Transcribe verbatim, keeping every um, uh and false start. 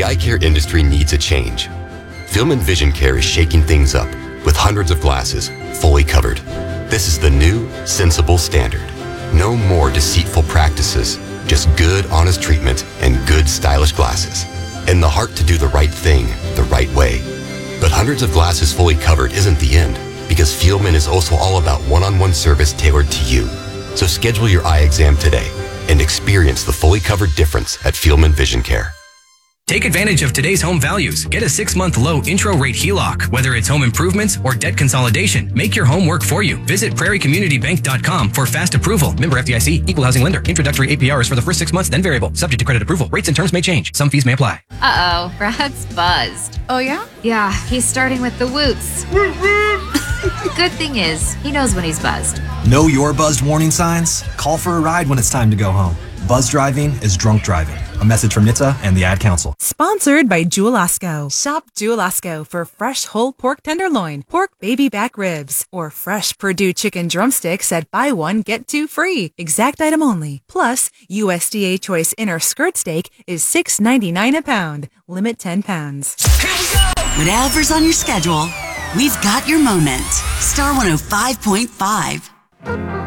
eye care industry needs a change. Fielmann Vision Care is shaking things up with hundreds of glasses fully covered. This is the new, sensible standard. No more deceitful practices, just good, honest treatment and good, stylish glasses. And the heart to do the right thing the right way. But hundreds of glasses fully covered isn't the end, because Fielmann is also all about one-on-one service tailored to you. So schedule your eye exam today and experience the fully covered difference at Fielmann Vision Care. Take advantage of today's home values. Get a six-month low intro rate H E L O C. Whether it's home improvements or debt consolidation, make your home work for you. Visit prairie community bank dot com for fast approval. Member F D I C, equal housing lender. Introductory A P R is for the first six months, then variable. Subject to credit approval. Rates and terms may change. Some fees may apply. Uh-oh, Brad's buzzed. Oh, yeah? Yeah, he's starting with the woots. Good thing is, he knows when he's buzzed. Know your buzzed warning signs? Call for a ride when it's time to go home. Buzz driving is drunk driving. A message from N H T S A and the Ad Council. Sponsored by Jewel-Osco. Shop Jewel-Osco for fresh whole pork tenderloin, pork baby back ribs, or fresh Purdue chicken drumsticks at buy one, get two free. Exact item only. Plus, U S D A Choice Inner Skirt Steak is six ninety-nine a pound. Limit ten pounds. Whatever's on your schedule, we've got your moment. Star one oh five point five.